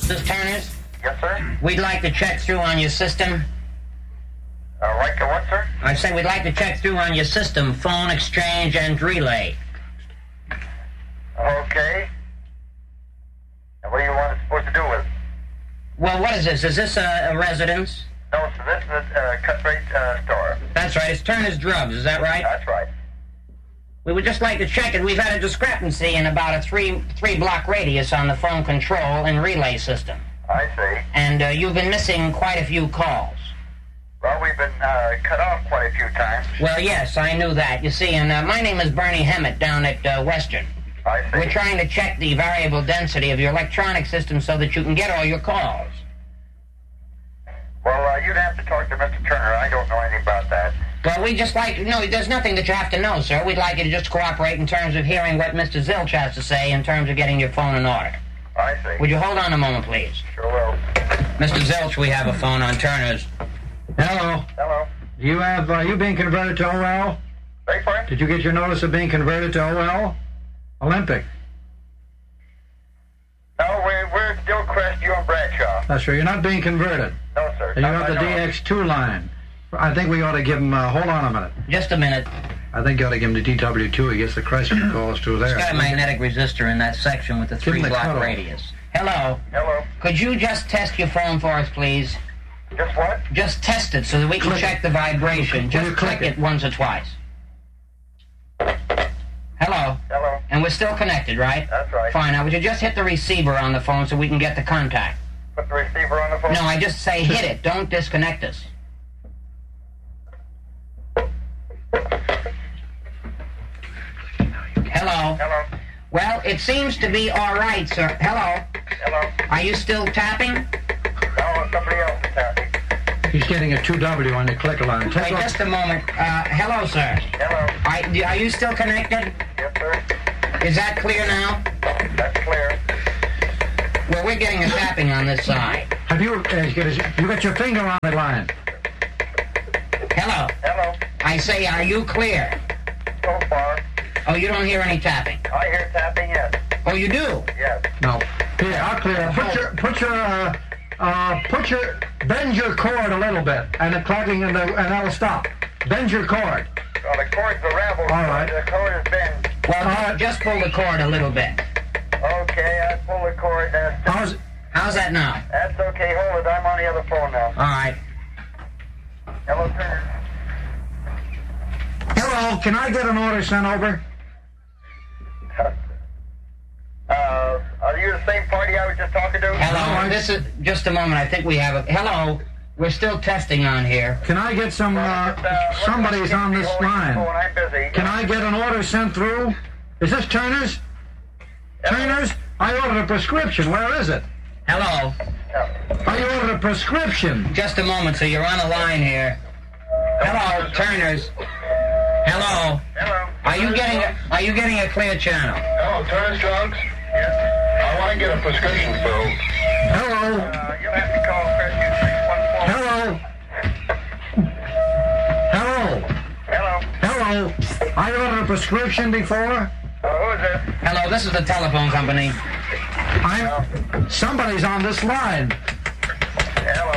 This Turner's? Yes, sir. We'd like to check through on your system. Like to what, sir? I say we'd like to check through on your system, phone, exchange, and relay. Okay. And what do you want us supposed to do with it? Well, what is this? Is this a residence? No, so this is a cut-rate store. That's right. It's Turner's Drugs. Is that right? That's right. We would just like to check it. We've had a discrepancy in about a three-block radius on the phone control and relay system. I see. And you've been missing quite a few calls. Well, we've been cut off quite a few times. Well, yes, I knew that. You see, and my name is Bernie Hemmett down at Western. I see. We're trying to check the variable density of your electronic system so that you can get all your calls. Well, you'd have to talk to Mr. Turner. I don't know anything about that. Well, we just like... No, there's nothing that you have to know, sir. We'd like you to just cooperate in terms of hearing what Mr. Zilch has to say in terms of getting your phone in order. I see. Would you hold on a moment, please? Sure will. Mr. Zilch, we have a phone on Turner's. Hello. Hello. Do you have, you being converted to OL? Beg pardon? Did you get your notice of being converted to OL? Olympic. No, we're still Crestview and Bradshaw. That's right. You're not being converted. No, sir. You have the DX2 line. I think we ought to give him, hold on a minute. Just a minute. I think you ought to give him the DW2. He gets the Crestview calls through there. It's got a magnetic resistor in that section with the Give him the 3-block cutoff. radius. Hello. Hello. Could you just test your phone for us, please? Just what? Just test it so that we can Click check it. the vibration. Will Just you click click it once or twice. Hello. Hello. And we're still connected, right? That's right. Fine. Now, would you just hit the receiver on the phone so we can get the contact? Put the receiver on the phone? No, I just say hit it. Don't disconnect us. Hello. Hello. Well, it seems to be all right, sir. Hello. Hello. Are you still tapping? No, somebody else is happy. He's getting a 2W on the clicker line. Wait, Take off. just a moment. Hello, sir. Hello. Are you still connected? Yes, sir. Is that clear now? That's clear. Well, we're getting a tapping on this side. Have you, you got your finger on the line? Hello. Hello. I say, are you clear? So far. Oh, you don't hear any tapping? I hear tapping, yes. Oh, you do? Yes. No. Here, I'll clear. Bend your cord a little bit, and the clacking, and that'll stop. Bend your cord. Well, the cord's a ravel. All right. The cord has been. Well, just pull the cord a little bit. Okay, I pull the cord. How's that now? That's okay. Hold it. I'm on the other phone now. All right. Hello, Turner. Hello, can I get an order sent over? Are you the same party I was just talking to? Hello. This is just a moment. I think we have a. Hello. We're still testing on here. Can I get some, somebody's on this line. I'm busy. Can I get an order sent through? Is this Turner's? Turner's? I ordered a prescription. Where is it? Hello. I ordered a prescription. Just a moment, so you're on a line here. Hello, Turner's. Hello. Hello. Are you getting a clear channel? Hello, Turner's Drugs? Yes. I want to get a prescription filled. Hello. You'll have to call Crestview 614. Hello. Hello. Hello. I ordered a prescription before. Who is it? Hello, this is the telephone company. Somebody's on this line. Hello.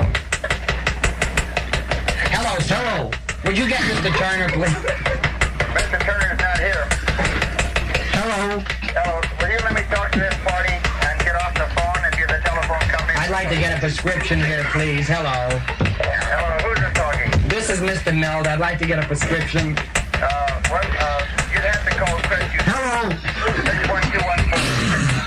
Hello, sir. Hello. Would you get Mr. Turner, please? Mr. Turner's not here. Hello. Hello. Will you let me talk to this party and get off the phone and get the telephone company? I'd like to get a prescription here, please. Hello. Hello. Who's this talking? This is Mr. Meld. I'd like to get a prescription. You'd